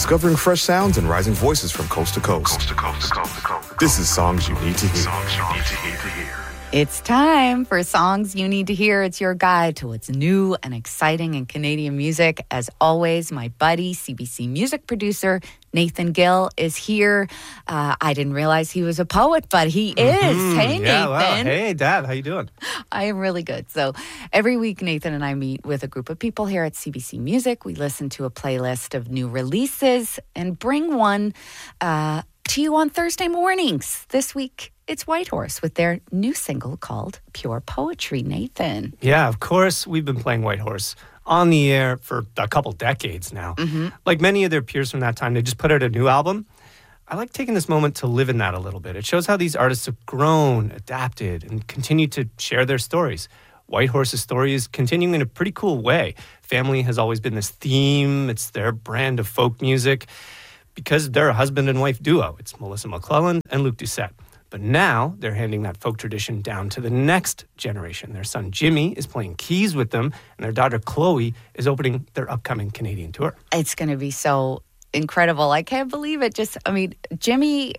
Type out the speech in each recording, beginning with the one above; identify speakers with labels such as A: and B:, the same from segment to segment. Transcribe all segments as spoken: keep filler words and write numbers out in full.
A: discovering fresh sounds and rising voices from coast to coast. Coast to coast, coast to coast. This is Songs You Need to Hear. Songs You Need to Hear.
B: It's time for Songs You Need to Hear. It's your guide to what's new and exciting in Canadian music. As always, my buddy, C B C music producer, Nathan Gill, is here. Uh, I didn't realize he was a poet, but he is.
C: Mm-hmm.
B: Hey,
C: yeah,
B: Nathan.
C: Wow. Hey, Dad. How you doing?
B: I am really good. So every week, Nathan and I meet with a group of people here at C B C Music. We listen to a playlist of new releases and bring one uh, to you on Thursday mornings. This week, it's Whitehorse with their new single called Pure Poetry. Nathan.
C: Yeah, of course. We've been playing Whitehorse on the air for a couple decades now.
B: Mm-hmm.
C: Like many of their peers from that time, they just put out a new album. I like taking this moment to live in that a little bit. It shows how these artists have grown, adapted, and continue to share their stories. Whitehorse's story is continuing in a pretty cool way. Family has always been this theme. It's their brand of folk music because they're a husband and wife duo. It's Melissa McClellan and Luke Doucette. But now they're handing that folk tradition down to the next generation. Their son Jimmy is playing keys with them, and their daughter Chloe is opening their upcoming Canadian tour.
B: It's going to be so incredible. I can't believe it. Just, I mean, Jimmy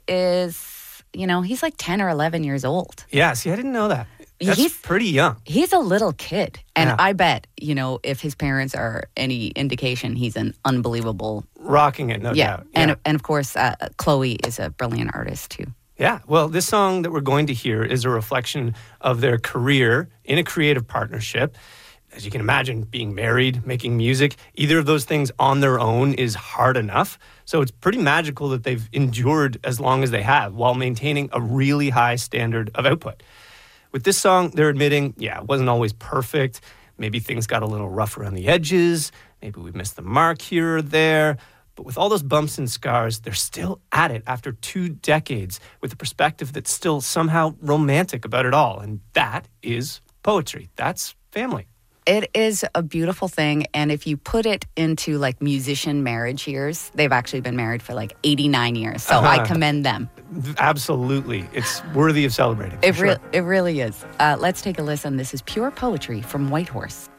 B: is, you know, he's like ten or eleven years old.
C: Yeah, see, I didn't know that. That's
B: he's
C: pretty young.
B: He's a little kid. And
C: Yeah.
B: I bet, you know, if his parents are any indication, he's an unbelievable.
C: Rocking it, no
B: yeah.
C: doubt.
B: And, and of course, uh, Chloe is a brilliant artist, too.
C: Yeah, well, this song that we're going to hear is a reflection of their career in a creative partnership. As you can imagine, being married, making music, either of those things on their own is hard enough. So it's pretty magical that they've endured as long as they have while maintaining a really high standard of output. With this song, they're admitting, yeah, it wasn't always perfect. Maybe things got a little rough around the edges. Maybe we missed the mark here or there. But with all those bumps and scars, they're still at it after two decades with a perspective that's still somehow romantic about it all. And that is poetry. That's family.
B: It is a beautiful thing. And if you put it into like musician marriage years, they've actually been married for like eighty-nine years. So
C: Uh-huh.
B: I commend them.
C: Absolutely. It's worthy of celebrating.
B: It,
C: for
B: re-
C: sure.
B: it really is. Uh, let's take a listen. This is Pure Poetry from Whitehorse.